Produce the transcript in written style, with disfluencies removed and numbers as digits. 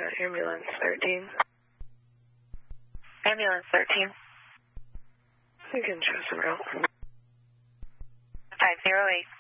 ambulance 13. Ambulance 13. You can choose a route. 508.